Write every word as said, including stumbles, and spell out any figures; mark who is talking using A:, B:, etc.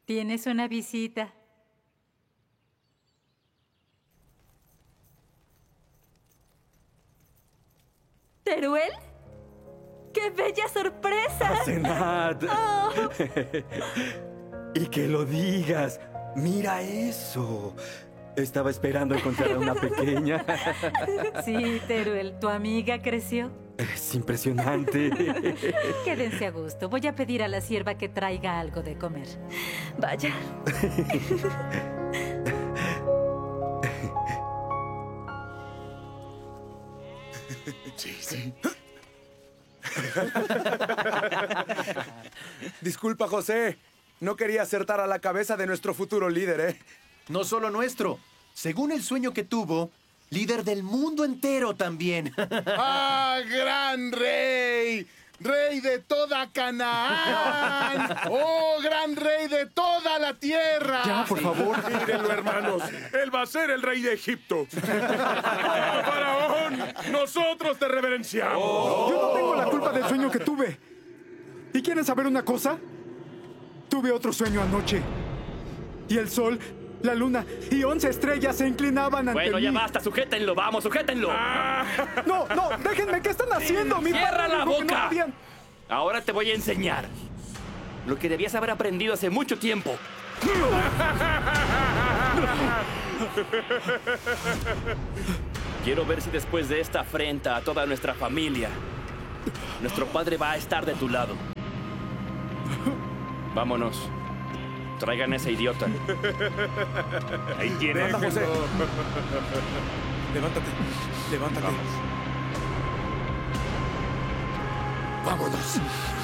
A: Tienes una visita. ¿Teruel? ¡Qué bella sorpresa!
B: Asenat.
A: Oh.
B: Y que lo digas. Mira eso. Estaba esperando encontrar a una pequeña.
A: Sí, Teruel, ¿tu amiga creció?
B: Es impresionante.
A: Quédense a gusto. Voy a pedir a la sierva que traiga algo de comer.
C: Vaya.
D: Sí, sí. Disculpa, José. No quería acertar a la cabeza de nuestro futuro líder, ¿eh?
E: No solo nuestro. Según el sueño que tuvo, líder del mundo entero también.
F: ¡Ah, gran rey! ¡Rey de toda Canaán! ¡Oh, gran rey de toda la tierra!
D: Ya, por favor.
F: Mírenlo, hermanos. Él va a ser el rey de Egipto. ¡Oh, faraón! ¡Nosotros te reverenciamos!
G: Yo no tengo la culpa del sueño que tuve. ¿Y quieren saber una cosa? Tuve otro sueño anoche. Y el sol, la luna y once estrellas se inclinaban ante
H: Bueno,
G: mí.
H: ya basta, sujétenlo, vamos, sujétenlo.
G: No, no, déjenme, ¿qué están haciendo? Mi
H: ¡Cierra
G: padre
H: la
G: dijo que no
H: boca!
G: podían.
H: Ahora te voy a enseñar lo que debías haber aprendido hace mucho tiempo. Quiero ver si después de esta afrenta a toda nuestra familia, nuestro padre va a estar de tu lado. Vámonos. Traigan a ese idiota. Ahí tienes.
D: Anda, José. Levántate. Levántate.
F: Vámonos.